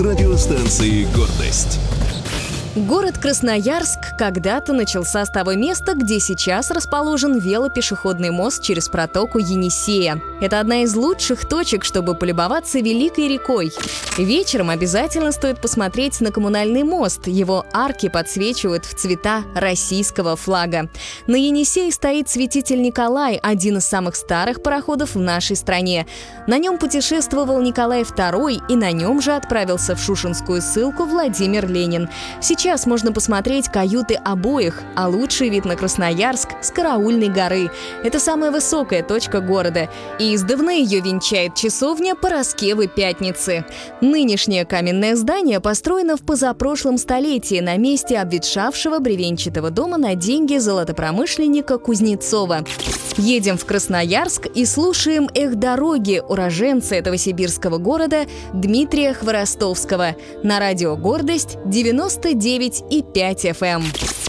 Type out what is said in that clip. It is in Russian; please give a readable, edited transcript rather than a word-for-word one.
Радиостанции «Гордость». Город Красноярск когда-то начался с того места, где сейчас расположен велопешеходный мост через протоку Енисея. Это одна из лучших точек, чтобы полюбоваться великой рекой. Вечером обязательно стоит посмотреть на коммунальный мост. Его арки подсвечивают в цвета российского флага. На Енисее стоит святитель Николай, один из самых старых пароходов в нашей стране. На нем путешествовал Николай II, и на нем же отправился в Шушенскую ссылку Владимир Ленин. Сейчас можно посмотреть каюты обоих, а лучший вид на Красноярск с Караульной горы. Это самая высокая точка города. И издавна ее венчает часовня Параскевы Пятницы. Нынешнее каменное здание построено в позапрошлом столетии на месте обветшавшего бревенчатого дома на деньги золотопромышленника Кузнецова. Едем в Красноярск и слушаем «Эх, дороги» уроженца этого сибирского города Дмитрия Хворостовского на радио «Гордость» 99,5 FM.